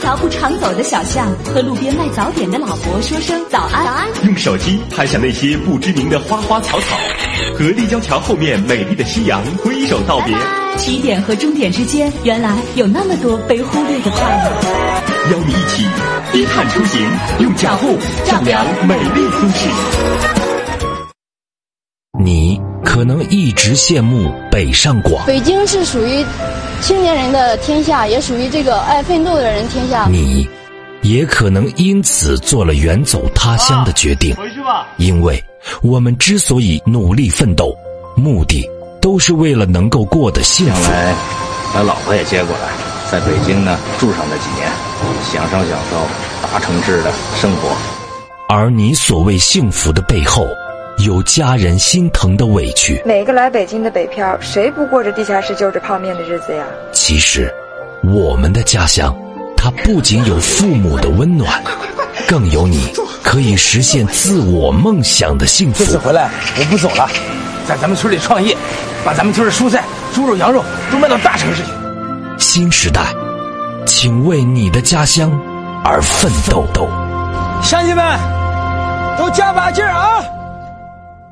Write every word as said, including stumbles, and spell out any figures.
条不常走的小巷，和路边卖早点的老伯说声早安。早安。 用手机拍下那些不知名的花花草草，和立交桥后面美丽的夕阳挥手道别。 起点和终点之间，原来有那么多被忽略的快乐。 邀你一起低碳出行，用脚步丈量美丽都市。 你可能一直羡慕北上广， 北京是属于青年人的天下，也属于这个爱奋斗的人天下。 你也可能因此做了远走他乡的决定。 回去吧。 因为我们之所以努力奋斗，目的都是为了能够过得幸福。 将来把老婆也接过来，在北京呢住上那几年，享受享受大城市的生活。 而你所谓幸福的背后，有家人心疼的委屈。 每个来北京的北漂，谁不过着地下室就着泡面的日子呀？ 其实我们的家乡，它不仅有父母的温暖，更有你可以实现自我梦想的幸福。 这次回来我不走了，在咱们村里创业，把咱们村的蔬菜、猪肉、羊肉都卖到大城市去。 新时代，请为你的家乡而奋斗。 乡亲们，都加把劲儿啊！